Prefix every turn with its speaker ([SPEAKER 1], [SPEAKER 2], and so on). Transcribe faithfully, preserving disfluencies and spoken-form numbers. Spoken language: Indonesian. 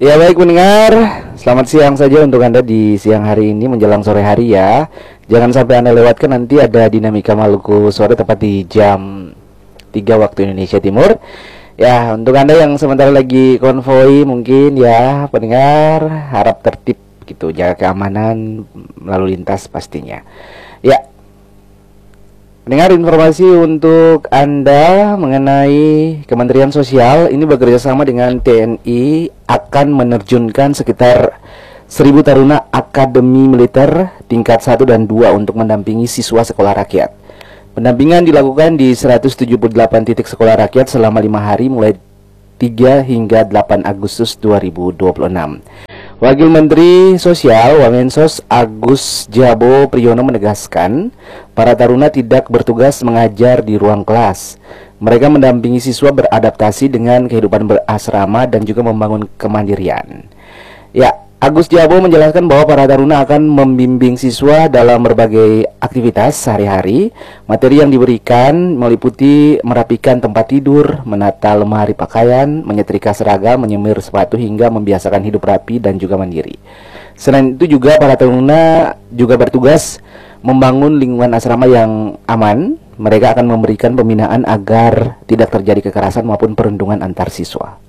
[SPEAKER 1] Ya baik pendengar, selamat siang saja untuk Anda di siang hari ini menjelang sore hari ya. Jangan sampai Anda lewatkan, nanti ada dinamika Maluku sore tepat di jam tiga waktu Indonesia Timur. Ya, untuk Anda yang sementara lagi konvoi mungkin ya pendengar, harap tertib gitu, jaga keamanan lalu lintas pastinya. Ya, dengar informasi untuk Anda mengenai Kementerian Sosial ini bekerja sama dengan T N I akan menerjunkan sekitar seribu taruna Akademi Militer tingkat satu dan dua untuk mendampingi siswa sekolah rakyat. Pendampingan dilakukan di seratus tujuh puluh delapan titik sekolah rakyat selama lima hari mulai tiga hingga delapan Agustus dua ribu dua puluh enam. Wakil Menteri Sosial Wamensos Agus Jabo Priyono menegaskan, para taruna tidak bertugas mengajar di ruang kelas. Mereka mendampingi siswa beradaptasi dengan kehidupan berasrama dan juga membangun kemandirian. Ya, Agus Jabo menjelaskan bahwa para taruna akan membimbing siswa dalam berbagai aktivitas sehari-hari. Materi yang diberikan meliputi merapikan tempat tidur, menata lemari pakaian, menyetrika seragam, menyemir sepatu hingga membiasakan hidup rapi dan juga mandiri. Selain itu juga para taruna juga bertugas membangun lingkungan asrama yang aman. Mereka akan memberikan pembinaan agar tidak terjadi kekerasan maupun perundungan antar siswa.